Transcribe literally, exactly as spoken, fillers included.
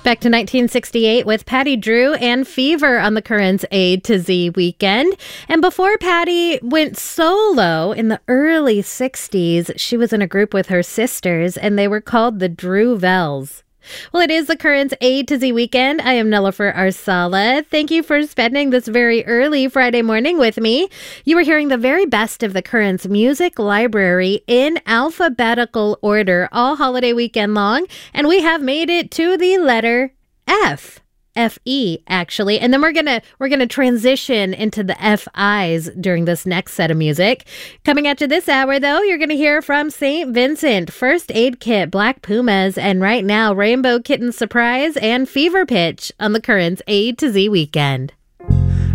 Back to nineteen sixty-eight with Patty Drew and Fever on the Currents A to Z weekend. And before Patty went solo in the early sixties, she was in a group with her sisters, and they were called the Druvels. Well, it is the Currents A to Z weekend. I am Nilofer Arsala. Thank you for spending this very early Friday morning with me. You are hearing the very best of the Currents music library in alphabetical order all holiday weekend long, and we have made it to the letter F. F E, actually. And then we're gonna we're gonna transition into the F Is during this next set of music. Coming at you this hour, though, you're gonna hear from Saint Vincent, First Aid Kit, Black Pumas, and right now, Rainbow Kitten Surprise and Fever Pitch on the Currents A to Z weekend.